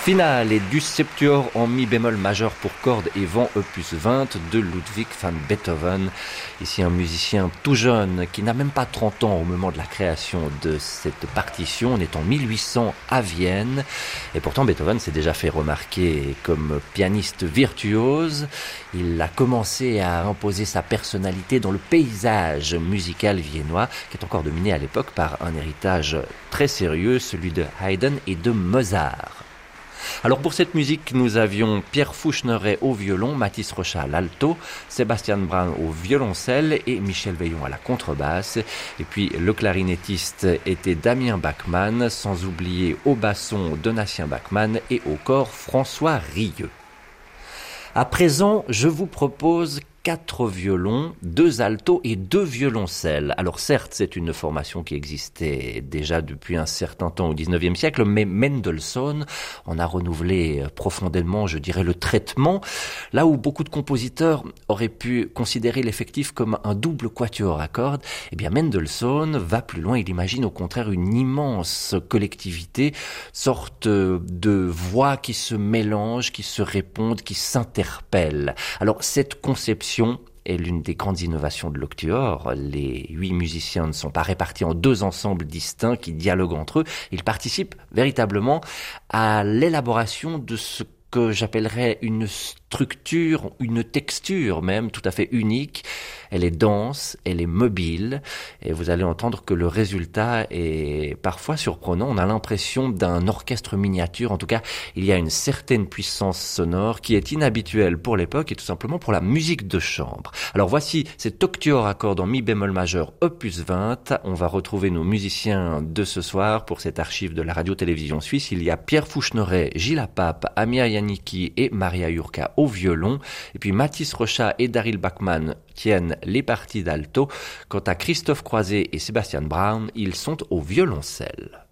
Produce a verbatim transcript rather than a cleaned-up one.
Finale et du septuor en mi bémol majeur pour cordes et vent opus vingt de Ludwig van Beethoven. Ici un musicien tout jeune qui n'a même pas trente ans au moment de la création de cette partition. On est en mille huit cents à Vienne et pourtant Beethoven s'est déjà fait remarquer comme pianiste virtuose. Il a commencé à imposer sa personnalité dans le paysage musical viennois qui est encore dominé à l'époque par un héritage très sérieux, celui de Haydn et de Mozart. Alors pour cette musique, nous avions Pierre Fouchneret au violon, Mathis Rochat à l'alto, Sébastien Brun au violoncelle et Michel Veillon à la contrebasse. Et puis le clarinettiste était Damien Bachmann, sans oublier au basson Donatien Bachmann et au cor François Rieu. À présent, je vous propose quatre violons, deux altos et deux violoncelles. Alors certes, c'est une formation qui existait déjà depuis un certain temps au dix-neuvième siècle, mais Mendelssohn en a renouvelé profondément, je dirais, le traitement, là où beaucoup de compositeurs auraient pu considérer l'effectif comme un double quatuor à cordes. Eh bien, Mendelssohn va plus loin, il imagine au contraire une immense collectivité, sorte de voix qui se mélangent, qui se répondent, qui s'interpellent. Alors cette conception est l'une des grandes innovations de l'Octuor. Les huit musiciens ne sont pas répartis en deux ensembles distincts qui dialoguent entre eux. Ils participent véritablement à l'élaboration de ce que j'appellerais une structure, une texture même tout à fait unique. Elle est dense, elle est mobile et vous allez entendre que le résultat est parfois surprenant. On a l'impression d'un orchestre miniature. En tout cas, il y a une certaine puissance sonore qui est inhabituelle pour l'époque et tout simplement pour la musique de chambre. Alors voici cet octuor à cordes en mi bémol majeur opus vingt. On va retrouver nos musiciens de ce soir pour cette archive de la radio-télévision suisse. Il y a Pierre Fouchneret, Gilles Apap, Amir Yannicki et Maria Jurka au violon. Et puis Mathis Rochat et Daryl Bachmann tiennent les parties d'alto. Quant à Christophe Croiset et Sébastien Braun, ils sont au violoncelle.